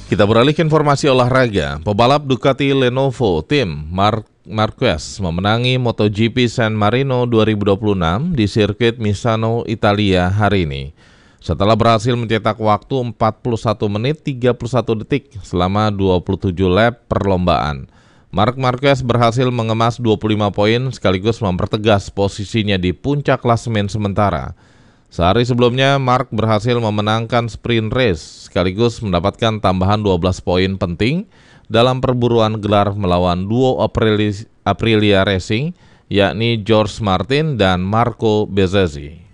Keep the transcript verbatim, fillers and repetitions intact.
Kita beralih ke informasi olahraga. Pebalap Ducati Lenovo tim Marc Marquez memenangi MotoGP San Marino dua ribu dua puluh enam di sirkuit Misano, Italia hari ini. Setelah berhasil mencetak waktu empat puluh satu menit tiga puluh satu detik selama dua puluh tujuh lap perlombaan. Marc Marquez berhasil mengemas dua puluh lima poin sekaligus mempertegas posisinya di puncak klasemen sementara. Sehari sebelumnya, Marc berhasil memenangkan sprint race sekaligus mendapatkan tambahan dua belas poin penting dalam perburuan gelar melawan duo Aprilia Racing, yakni George Martin dan Marco Bezzecchi.